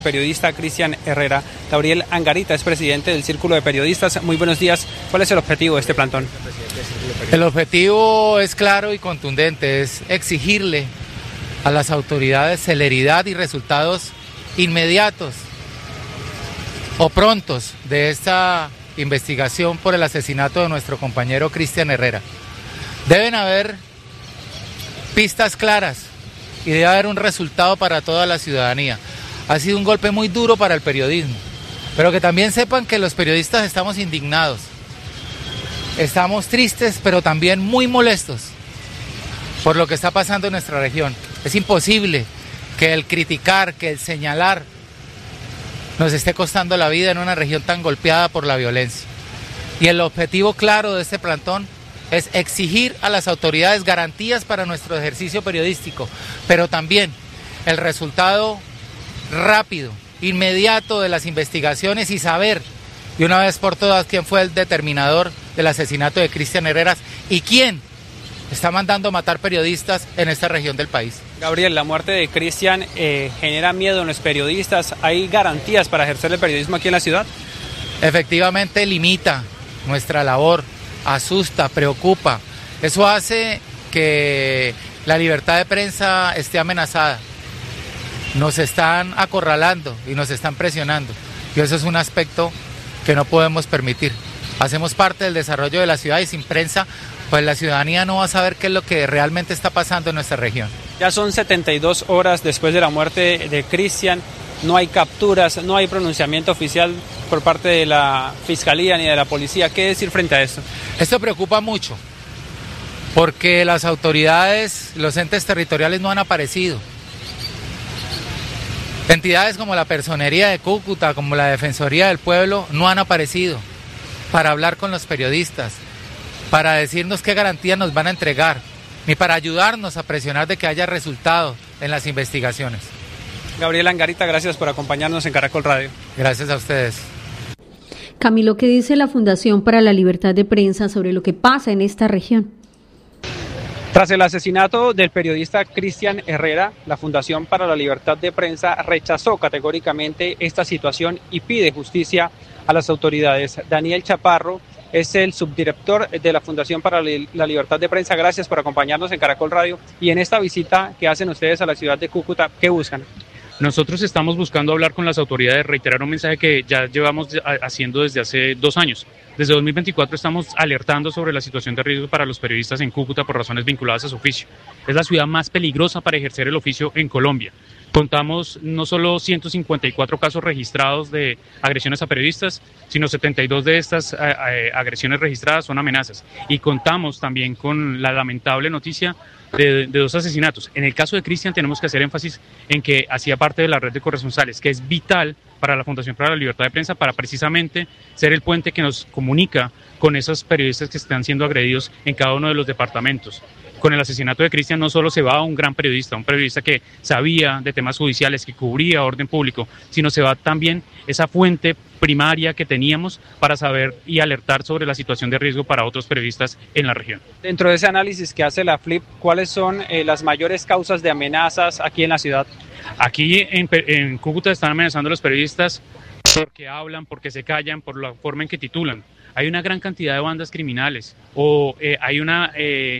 Periodista Cristian Herrera. Gabriel Angarita es presidente del Círculo de Periodistas. Muy buenos días. ¿Cuál es el objetivo de este plantón? El objetivo es claro y contundente, es exigirle a las autoridades celeridad y resultados inmediatos o prontos de esta investigación por el asesinato de nuestro compañero Cristian Herrera. Deben haber pistas claras y debe haber un resultado para toda la ciudadanía. Ha sido un golpe muy duro para el periodismo, pero que también sepan que los periodistas estamos indignados, estamos tristes, pero también muy molestos por lo que está pasando en nuestra región. Es imposible que el criticar, que el señalar nos esté costando la vida en una región tan golpeada por la violencia. Y el objetivo claro de este plantón es exigir a las autoridades garantías para nuestro ejercicio periodístico, pero también el resultado rápido, inmediato de las investigaciones y saber de una vez por todas quién fue el determinador del asesinato de Cristian Herrera y quién está mandando matar periodistas en esta región del país. Gabriel, la muerte de Cristian genera miedo en los periodistas. ¿Hay garantías para ejercer el periodismo aquí en la ciudad? Efectivamente limita nuestra labor, asusta, preocupa. Eso hace que la libertad de prensa esté amenazada. Nos están acorralando y nos están presionando. Y eso es un aspecto que no podemos permitir. Hacemos parte del desarrollo de la ciudad y sin prensa, pues la ciudadanía no va a saber qué es lo que realmente está pasando en nuestra región. Ya son 72 horas después de la muerte de Cristian. No hay capturas, no hay pronunciamiento oficial por parte de la Fiscalía ni de la Policía. ¿Qué decir frente a esto? Esto preocupa mucho, porque las autoridades, los entes territoriales no han aparecido. Entidades como la Personería de Cúcuta, como la Defensoría del Pueblo, no han aparecido para hablar con los periodistas, para decirnos qué garantías nos van a entregar, ni para ayudarnos a presionar de que haya resultados en las investigaciones. Gabriel Angarita, gracias por acompañarnos en Caracol Radio. Gracias a ustedes. Camilo, ¿qué dice la Fundación para la Libertad de Prensa sobre lo que pasa en esta región? Tras el asesinato del periodista Cristian Herrera, la Fundación para la Libertad de Prensa rechazó categóricamente esta situación y pide justicia a las autoridades. Daniel Chaparro es el subdirector de la Fundación para la Libertad de Prensa. Gracias por acompañarnos en Caracol Radio. Y en esta visita que hacen ustedes a la ciudad de Cúcuta, ¿qué buscan? Nosotros estamos buscando hablar con las autoridades, reiterar un mensaje que ya llevamos haciendo desde hace 2 años. Desde 2024 estamos alertando sobre la situación de riesgo para los periodistas en Cúcuta por razones vinculadas a su oficio. Es la ciudad más peligrosa para ejercer el oficio en Colombia. Contamos no solo 154 casos registrados de agresiones a periodistas, sino 72 de estas agresiones registradas son amenazas. Y contamos también con la lamentable noticia de 2 asesinatos. En el caso de Cristian tenemos que hacer énfasis en que hacía parte de la red de corresponsales, que es vital para la Fundación para la Libertad de Prensa, para precisamente ser el puente que nos comunica con esos periodistas que están siendo agredidos en cada uno de los departamentos. Con el asesinato de Cristian no solo se va un gran periodista, un periodista que sabía de temas judiciales, que cubría orden público, sino se va también esa fuente primaria que teníamos para saber y alertar sobre la situación de riesgo para otros periodistas en la región. Dentro de ese análisis que hace la FLIP, ¿cuáles son las mayores causas de amenazas aquí en la ciudad? Aquí en Cúcuta están amenazando a los periodistas porque hablan, porque se callan, por la forma en que titulan. Hay una gran cantidad de bandas criminales o hay una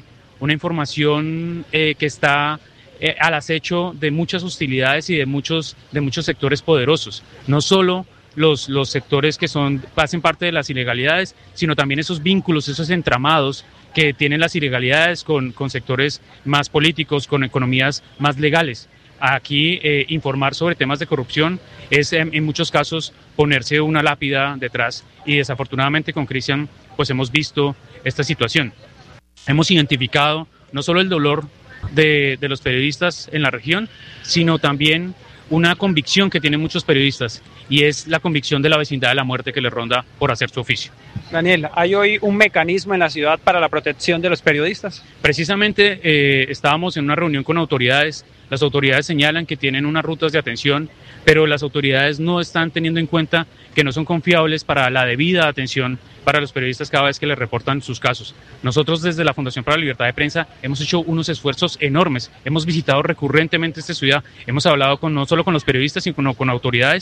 información que está al acecho de muchas hostilidades y de muchos sectores poderosos. No solo los sectores que hacen parte de las ilegalidades, sino también esos vínculos, esos entramados que tienen las ilegalidades con sectores más políticos, con economías más legales. Aquí informar sobre temas de corrupción es en muchos casos ponerse una lápida detrás y desafortunadamente con Cristian pues hemos visto esta situación. Hemos identificado no solo el dolor de los periodistas en la región, sino también una convicción que tienen muchos periodistas y es la convicción de la vecindad de la muerte que les ronda por hacer su oficio. Daniel, ¿hay hoy un mecanismo en la ciudad para la protección de los periodistas? Precisamente estábamos en una reunión con autoridades. Las autoridades señalan que tienen unas rutas de atención pero las autoridades no están teniendo en cuenta que no son confiables para la debida atención para los periodistas cada vez que les reportan sus casos. Nosotros desde la Fundación para la Libertad de Prensa hemos hecho unos esfuerzos enormes, hemos visitado recurrentemente esta ciudad, hemos hablado no solo con los periodistas, sino con autoridades